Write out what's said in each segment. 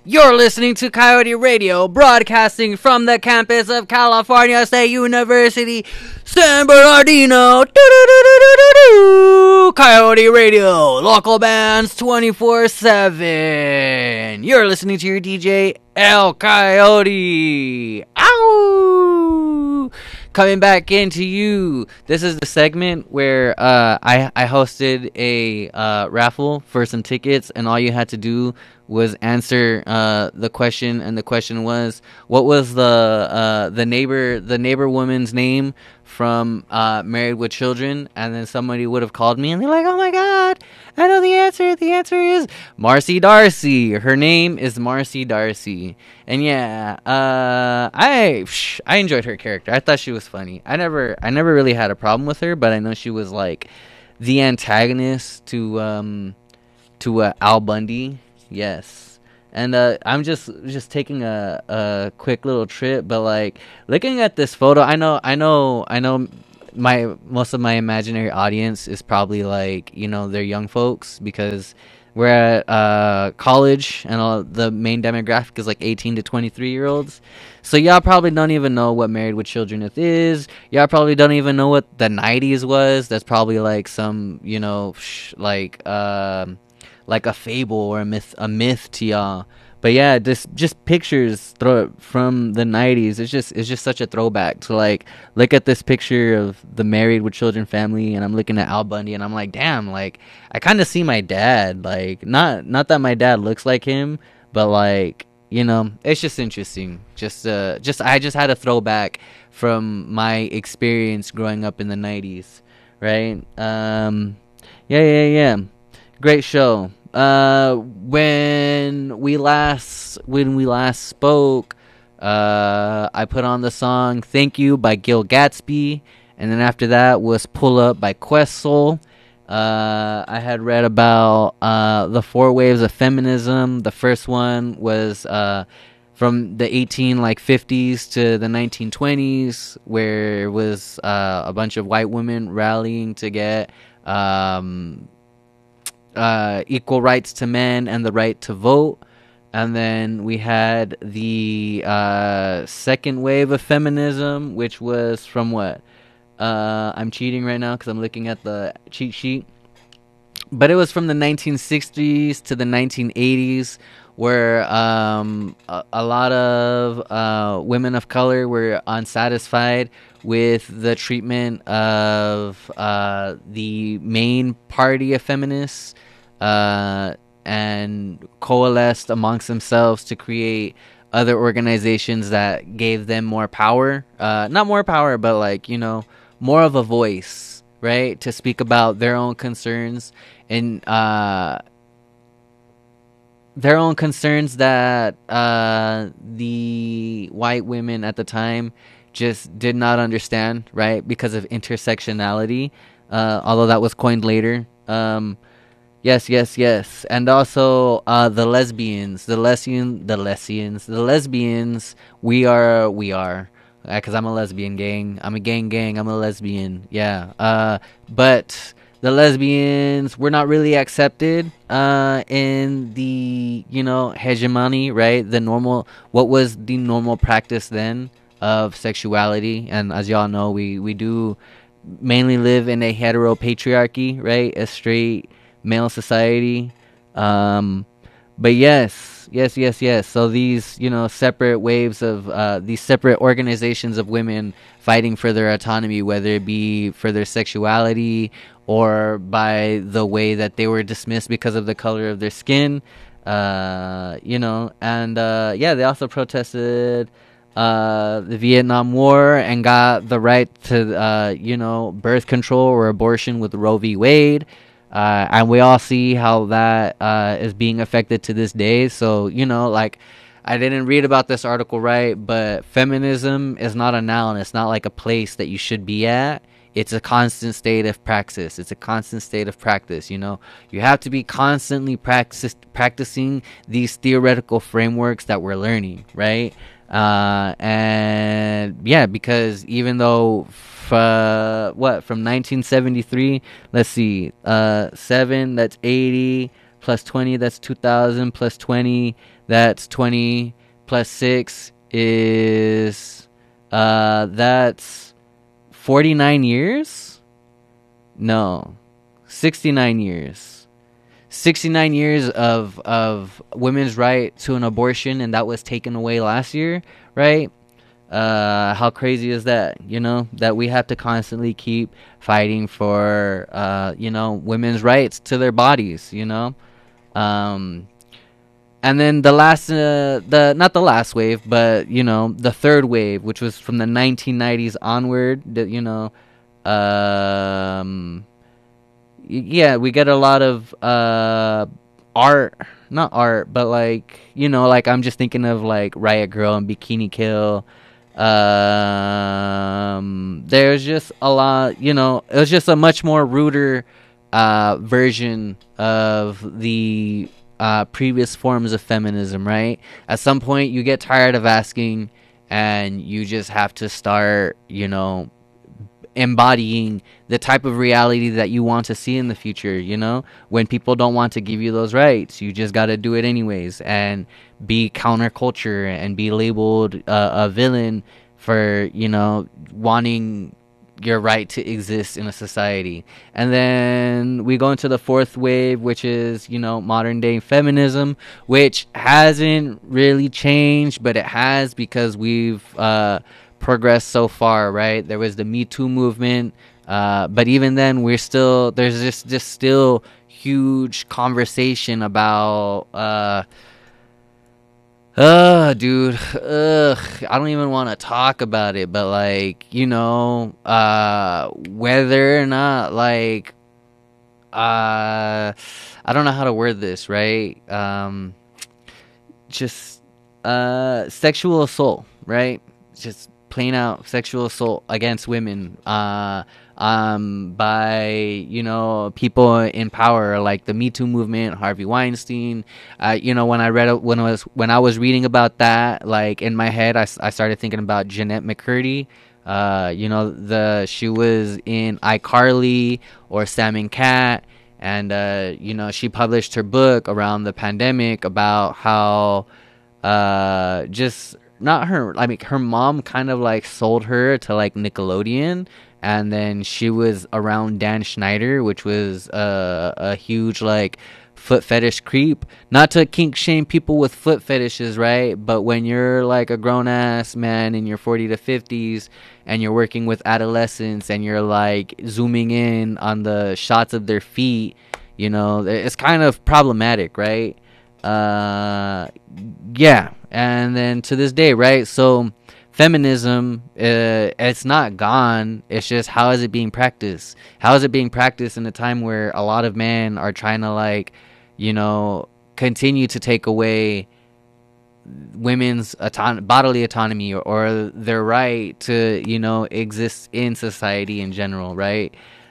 You're listening to Coyote Radio, broadcasting from the campus of California State University, San Bernardino. Coyote Radio, local bands 24/7. You're listening to your DJ, El Coyote. Ow! Coming back into you. This is the segment where I hosted a raffle for some tickets, and all you had to do was answer the question, and the question was, what was the neighbor woman's name from Married with Children? And then somebody would have called me, and they're like, "Oh my God, I know the answer. The answer is Marcy Darcy. Her name is Marcy Darcy." And yeah, I enjoyed her character. I thought she was funny. I never really had a problem with her, but I know she was like the antagonist to Al Bundy. Yes. And I'm just taking a quick little trip, but like looking at this photo, I know most of my imaginary audience is probably like, they're young folks, because we're at college, and the main demographic is like 18 to 23-year-olds. So y'all probably don't even know what Married with Children is. Y'all probably don't even know what the 90s was. That's probably like some, like a fable or a myth to y'all. But yeah, just pictures from the 90s. It's just such a throwback to like look at this picture of the Married with Children family, and I'm looking at Al Bundy, and I'm like, damn, like I kind of see my dad. Like not that my dad looks like him, but like, it's just interesting. I just had a throwback from my experience growing up in the 90s, right? Yeah. Great show. When we last spoke, I put on the song "Thank You" by Gil Gatsby, and then after that was "Pull Up" by Quest Soul. I had read about the 4 waves of feminism. The first one was from the 50s to the 1920s, where it was a bunch of white women rallying to get equal rights to men and the right to vote. And then we had the second wave of feminism, which was from what? I'm cheating right now because I'm looking at the cheat sheet. But it was from the 1960s to the 1980s, where a lot of women of color were unsatisfied with the treatment of the main party of feminists, and coalesced amongst themselves to create other organizations that gave them more power. Not more power, but like, more of a voice, right? To speak about their own concerns, and their own concerns that the white women at the time just did not understand, right? Because of intersectionality, although that was coined later. Yes. And also the lesbians. We are. Because I'm a lesbian gang. I'm a gang. I'm a lesbian. Yeah. But the lesbians were not really accepted in the, hegemony, right? What was the normal practice then of sexuality. And as y'all know, we do mainly live in a heteropatriarchy, right? A straight male society. But yes. So these, separate waves of these separate organizations of women fighting for their autonomy, whether it be for their sexuality or by the way that they were dismissed because of the color of their skin, and they also protested the Vietnam War and got the right to birth control or abortion with Roe v. Wade. And we all see how that is being affected to this day. So, I didn't read about this article right, but feminism is not a noun. It's not like a place that you should be at. It's a constant state of praxis. You have to be constantly practicing these theoretical frameworks that we're learning, right? And yeah, because even though from 1973, let's see, 7, that's 80, plus 20, that's 2000, plus 20, that's 20, plus 6 is that's 49 years? No. 69 years. 69 years of women's right to an abortion, and that was taken away last year, right? How crazy is that? You know, that we have to constantly keep fighting for, women's rights to their bodies, you know? Um, and then the last, not the last wave, but, you know, the third wave, which was from the 1990s onward, yeah, we get a lot of art, not art, but like, you know, like I'm just thinking of like Riot Girl and Bikini Kill. There's just a lot, you know, it was just a much more ruder version of the previous forms of feminism, right? At some point you get tired of asking, and you just have to start, you know, embodying the type of reality that you want to see in the future. You know, when people don't want to give you those rights, you just got to do it anyways and be counterculture and be labeled a villain for, you know, wanting your right to exist in a society. And then we go into the fourth wave, which is, you know, modern day feminism, which hasn't really changed, but it has, because we've progressed so far, right? There was the Me Too movement, but even then there's just still huge conversation about dude, I don't even want to talk about it, but like, you know, whether or not, like, I don't know how to word this, right? Just sexual assault, right? Just plain out sexual assault against women by, you know, people in power, like the Me Too movement, Harvey Weinstein. You know, when I was reading about that, like in my head, I started thinking about Jeanette McCurdy. You know, she was in iCarly or Sam and Cat, and you know, she published her book around the pandemic about how just not her, I mean, her mom kind of like sold her to like Nickelodeon, and then she was around Dan Schneider, which was a huge like foot fetish creep. Not to kink shame people with foot fetishes, right? But when you're like a grown ass man in your 40 to 50s and you're working with adolescents and you're like zooming in on the shots of their feet, you know, it's kind of problematic, right? Yeah. And then to this day, right? So feminism, it's not gone. It's just, how is it being practiced? How is it being practiced in a time where a lot of men are trying to, like, you know, continue to take away women's bodily autonomy, or their right to, you know, exist in society in general, right?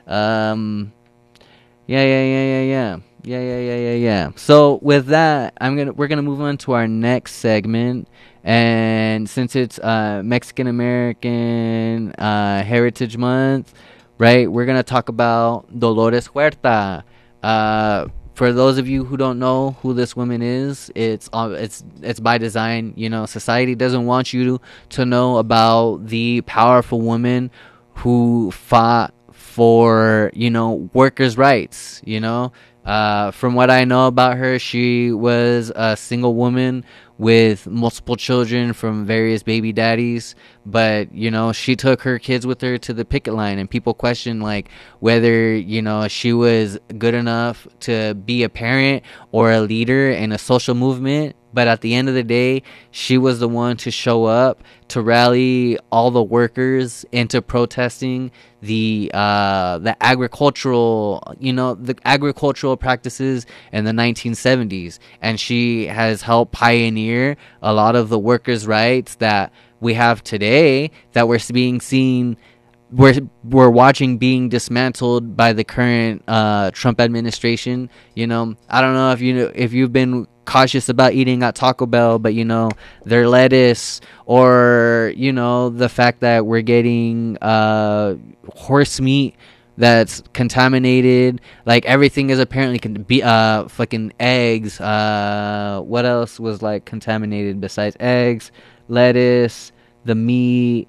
Yeah. So with that, we're gonna move on to our next segment, and since it's Mexican American Heritage Month, right? We're gonna talk about Dolores Huerta. For those of you who don't know who this woman is, it's by design. You know, society doesn't want you to know about the powerful woman who fought for, you know, workers' rights. You know, from what I know about her, she was a single woman with multiple children from various baby daddies, but, you know, she took her kids with her to the picket line, and people question, like, whether, you know, she was good enough to be a parent or a leader in a social movement. But at the end of the day, she was the one to show up to rally all the workers into protesting the agricultural, you know, the agricultural practices in the 1970s. And she has helped pioneer a lot of the workers' rights that we have today, that we're being seen, we're watching being dismantled by the current Trump administration. You know, I don't know if you've been cautious about eating at Taco Bell, but, you know, their lettuce, or, you know, the fact that we're getting horse meat that's contaminated. Like everything is apparently be fucking eggs. What else was like contaminated besides eggs? Lettuce, the meat,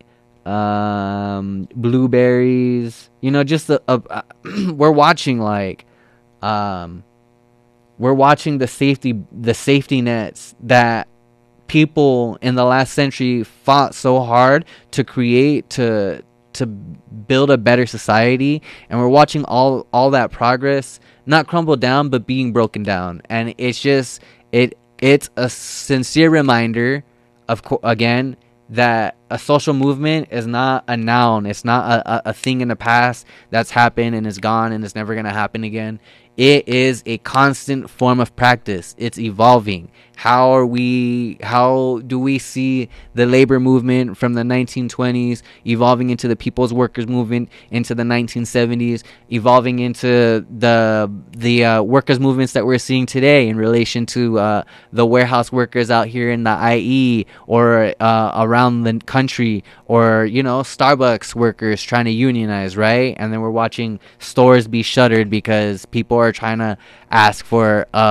blueberries. You know, just we're watching like um we're watching the safety nets that people in the last century fought so hard to create, to build a better society, and we're watching all that progress not crumble down but being broken down. And it's just it's a sincere reminder again that a social movement is not a noun. It's not a thing in the past that's happened and is gone and it's never going to happen again. It is a constant form of practice. It's evolving. How do we see the labor movement from the 1920s evolving into the people's workers movement into the 1970s, evolving into the workers movements that we're seeing today in relation to the warehouse workers out here in the IE, or around the country, or Starbucks workers trying to unionize, right? And then we're watching stores be shuttered because people are trying to ask for